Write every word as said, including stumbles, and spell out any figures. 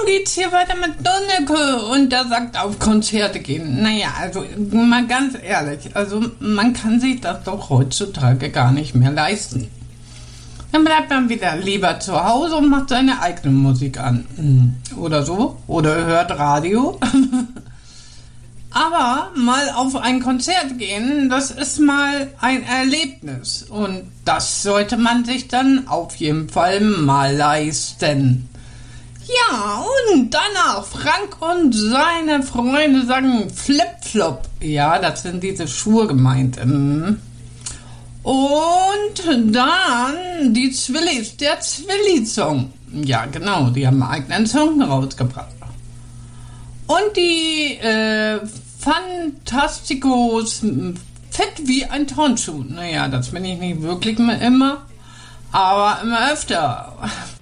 morgen geht's hier weiter mit Donneke und der sagt, auf Konzerte gehen. Naja, also mal ganz ehrlich, also man kann sich das doch heutzutage gar nicht mehr leisten. Dann bleibt man wieder lieber zu Hause und macht seine eigene Musik an. Oder so. Oder hört Radio. Aber mal auf ein Konzert gehen, das ist mal ein Erlebnis. Und das sollte man sich dann auf jeden Fall mal leisten. Ja, und danach Frank und seine Freunde sagen Flip-Flop. Ja, das sind diese Schuhe gemeint. Und dann die Zwillis, der Zwilli-Song. Ja, genau, die haben einen eigenen Song rausgebracht. Und die äh, Fantasticos Fett wie ein Turnschuh. Naja, das bin ich nicht wirklich immer, aber immer öfter.